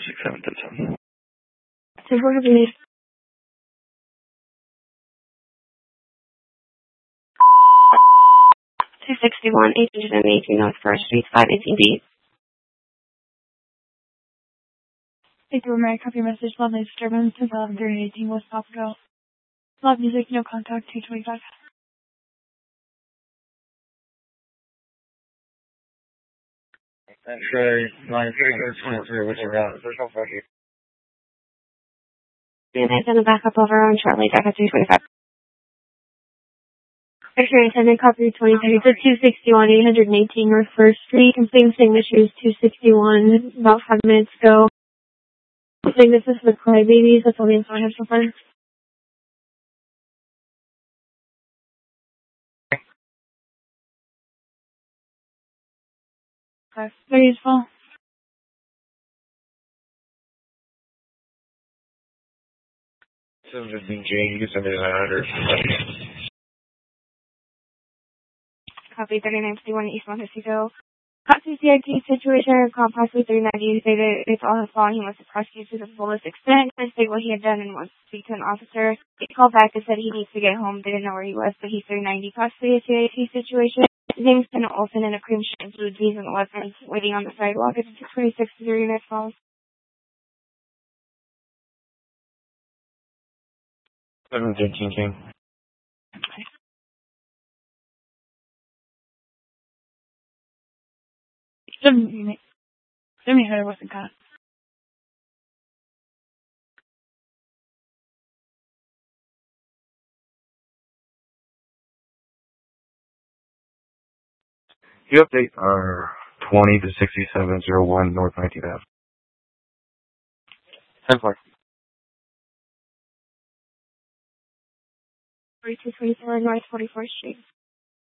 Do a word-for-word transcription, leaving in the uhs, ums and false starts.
six seven ten seven. So what do we need? two sixty-one, eight eighteen North First Street, five eighteen B. Thank you, Mary. Copy your message. Lovely disturbance. eleven thirty eighteen West Popsicle. Love music. No contact. two twenty-five. X-ray nine twenty-three. What's your route? There's no fucking. And I send a backup over on Charlie back at two twenty-five. X-ray attendant copy twenty-three to two sixty-one, eight eighteen North First Street. Complete signatures two sixty-one about five minutes ago. I think this is the Crybabies. That's all the info I have so far. Okay. Very useful. seven fifteen J, you can send me that address. Copy thirty-nine fifty-one East one fifty-two. Hot C C I T situation, call possibly three ninety. You say that it's all his fault. He wants to prosecute to the fullest extent. I state what he had done and wants to speak to an officer. He called back and said he needs to get home. Didn't know where he was, but he's three ninety. Possibly a C I T situation. His name's Penna Olson in a cream shirt and blue jeans and weapons waiting on the sidewalk. It's two twenty-six to zero Unit Falls. seven fifteen King. Seven, seven hundred wasn't caught. The update are twenty to sixty-seven oh one North nineteenth Avenue. ten four. forty-two twenty-four North forty-fourth Street.